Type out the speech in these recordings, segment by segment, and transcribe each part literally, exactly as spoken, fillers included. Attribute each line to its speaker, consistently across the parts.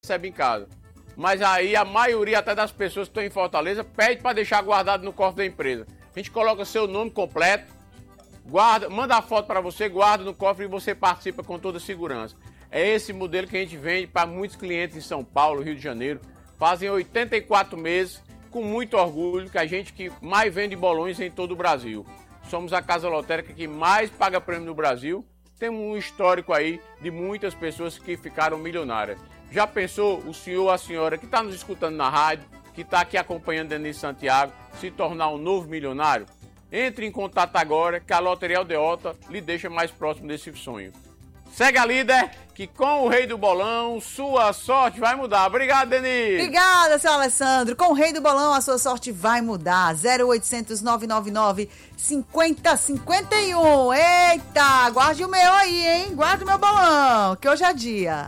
Speaker 1: recebe em casa. Mas aí a maioria até das pessoas que estão em Fortaleza pede para deixar guardado no cofre da empresa. A gente coloca seu nome completo, guarda, manda a foto para você, guarda no cofre e você participa com toda segurança. É esse modelo que a gente vende para muitos clientes em São Paulo, Rio de Janeiro. Fazem oitenta e quatro meses, com muito orgulho, que a gente que mais vende bolões em todo o Brasil. Somos a casa lotérica que mais paga prêmio no Brasil. Temos um histórico aí de muitas pessoas que ficaram milionárias. Já pensou o senhor ou a senhora que está nos escutando na rádio, que está aqui acompanhando Denise Santiago, se tornar um novo milionário? Entre em contato agora que a Loteria Aldeota lhe deixa mais próximo desse sonho. Segue a líder, que com o Rei do Bolão, sua sorte vai mudar. Obrigado, Denise.
Speaker 2: Obrigada, seu Alessandro. Com o Rei do Bolão, a sua sorte vai mudar. zero oitocentos, nove nove nove, cinquenta, cinquenta e um. Eita, guarde o meu aí, hein? Guarde o meu bolão, que hoje é dia.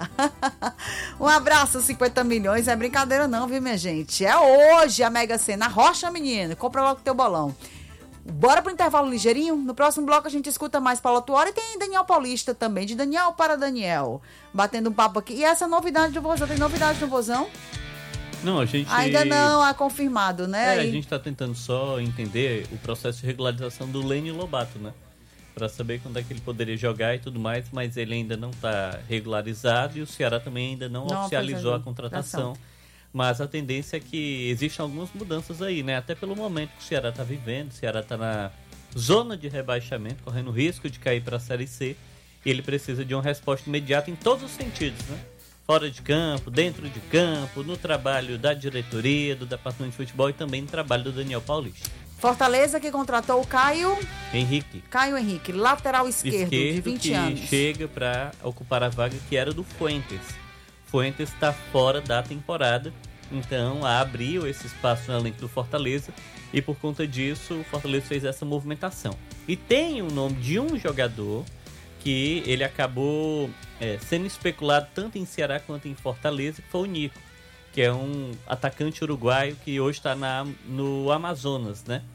Speaker 2: Um abraço, cinquenta milhões. Não é brincadeira não, viu, minha gente? É hoje a Mega Sena. Rocha, menino. Compra logo o teu bolão. Bora pro intervalo ligeirinho? No próximo bloco a gente escuta mais Paulo Tuori e tem Daniel Paulista também, de Daniel para Daniel, batendo um papo aqui. E essa novidade do Vozão, tem novidade no Vozão?
Speaker 3: Não, a gente...
Speaker 2: Ainda não é confirmado, né?
Speaker 3: É,
Speaker 2: e...
Speaker 3: a gente tá tentando só entender o processo de regularização do Lênio Lobato, né? Pra saber quando é que ele poderia jogar e tudo mais, mas ele ainda não tá regularizado e o Ceará também ainda não, não oficializou a contratação. Mas a tendência é que existem algumas mudanças aí, né? Até pelo momento que o Ceará está vivendo. O Ceará está na zona de rebaixamento, correndo risco de cair para a Série C. E ele precisa de uma resposta imediata em todos os sentidos, né? Fora de campo, dentro de campo, no trabalho da diretoria, do departamento de futebol e também no trabalho do Daniel Paulista.
Speaker 2: Fortaleza que contratou o Caio...
Speaker 3: Henrique.
Speaker 2: Caio Henrique, lateral esquerdo, esquerdo de vinte
Speaker 3: que
Speaker 2: anos.
Speaker 3: Chega para ocupar a vaga que era do Fuentes. Fuentes está fora da temporada, então abriu esse espaço no elenco do Fortaleza e por conta disso o Fortaleza fez essa movimentação. E tem o nome de um jogador que ele acabou é, sendo especulado tanto em Ceará quanto em Fortaleza, que foi o Nico, que é um atacante uruguaio que hoje está no Amazonas, né?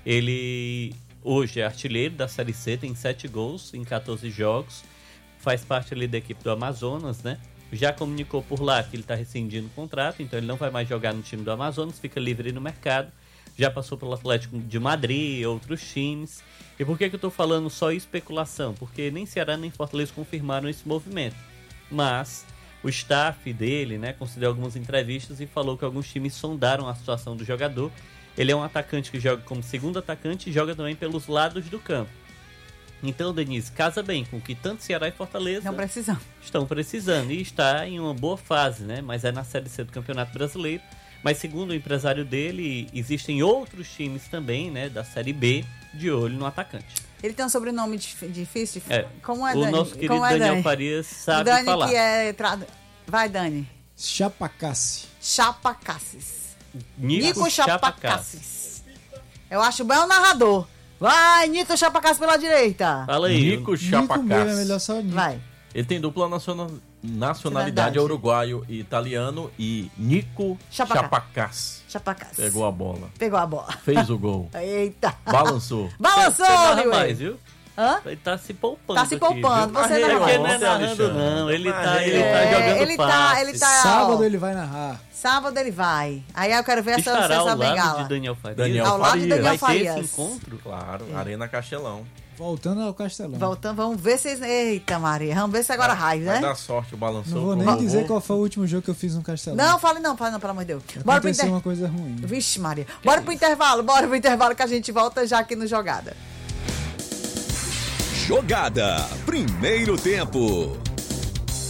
Speaker 3: Ele hoje é artilheiro da Série C, tem sete gols em catorze jogos, faz parte ali da equipe do Amazonas, né? Já comunicou por lá que ele está rescindindo o contrato, então ele não vai mais jogar no time do Amazonas, fica livre no mercado. Já passou pelo Atlético de Madrid e outros times. E por que, que eu estou falando só especulação? Porque nem Ceará nem Fortaleza confirmaram esse movimento. Mas o staff dele, né, concedeu algumas entrevistas e falou que alguns times sondaram a situação do jogador. Ele é um atacante que joga como segundo atacante e joga também pelos lados do campo. Então, Denise, casa bem com que tanto Ceará e Fortaleza
Speaker 2: não precisam.
Speaker 3: estão precisando e está em uma boa fase, né? Mas é na Série C do Campeonato Brasileiro. Mas segundo o empresário dele, existem outros times também, né, da Série B, de olho no atacante.
Speaker 2: Ele tem um sobrenome difícil?
Speaker 3: É,
Speaker 2: como é,
Speaker 3: o
Speaker 2: Dani?
Speaker 3: nosso querido
Speaker 2: Como é,
Speaker 3: Daniel
Speaker 2: Dani?
Speaker 3: Farias sabe
Speaker 2: Dani
Speaker 3: falar.
Speaker 2: Que é trad... Vai, Dani.
Speaker 4: Chapacassi.
Speaker 2: Chapacassis.
Speaker 3: Nico,
Speaker 2: Nico
Speaker 3: Chapacassis.
Speaker 2: Chapacassis. Eu acho bem o narrador. Vai, Nico Chapacassis pela direita.
Speaker 3: Fala aí.
Speaker 5: Nico Chapacassis.
Speaker 4: Nico mesmo, é melhor só Nico.
Speaker 2: Vai.
Speaker 5: Ele tem dupla nacional... nacionalidade,
Speaker 2: Nacionalidade.
Speaker 5: é uruguaio e italiano. E Nico
Speaker 2: Chapaca-
Speaker 5: Chapacassis.
Speaker 2: Chapacassis.
Speaker 5: Pegou a bola.
Speaker 2: Pegou a bola.
Speaker 5: Fez o gol.
Speaker 2: Eita.
Speaker 5: Balançou.
Speaker 2: Balançou,
Speaker 3: Você narra
Speaker 2: Liuê.
Speaker 3: mais, viu?
Speaker 2: Hã?
Speaker 3: Ele tá se poupando.
Speaker 2: Tá se
Speaker 3: aqui,
Speaker 2: poupando,
Speaker 3: viu?
Speaker 2: você
Speaker 3: É
Speaker 2: não
Speaker 3: porque não é
Speaker 5: Ontem,
Speaker 3: narrando,
Speaker 5: Alexandre.
Speaker 3: não. Ele tá,
Speaker 5: Mas
Speaker 3: ele
Speaker 5: é,
Speaker 3: tá jogando
Speaker 2: ele tá-
Speaker 3: passe.
Speaker 2: ele tá-
Speaker 4: Sábado
Speaker 2: ó.
Speaker 4: ele vai narrar.
Speaker 2: Sábado ele vai. Aí eu quero ver essa,
Speaker 3: Estará ao
Speaker 2: essa
Speaker 3: lado
Speaker 2: bengala.
Speaker 3: de Daniel Farias.
Speaker 5: Daniel
Speaker 2: Ao lado de
Speaker 5: Farias.
Speaker 2: Daniel
Speaker 3: Vai ter
Speaker 2: Farias.
Speaker 3: esse encontro?
Speaker 5: Claro, Arena Castelão.
Speaker 4: Voltando ao Castelão.
Speaker 2: Voltando, vamos ver se... Eita, Maria. Vamos ver se agora raio,
Speaker 5: Vai
Speaker 2: né?
Speaker 5: dar sorte, o balançou.
Speaker 4: Não vou
Speaker 5: com
Speaker 4: nem
Speaker 5: o
Speaker 4: dizer
Speaker 5: vovô.
Speaker 4: qual foi o último jogo que eu fiz no Castelão.
Speaker 2: Não, fale não, fale não, pelo amor de Deus. Bora pro
Speaker 4: Aconteceu
Speaker 2: inter...
Speaker 4: uma coisa ruim.
Speaker 2: Vixe, Maria. Bora pro intervalo, bora pro intervalo que a gente volta já aqui no Jogada.
Speaker 6: Jogada, primeiro tempo.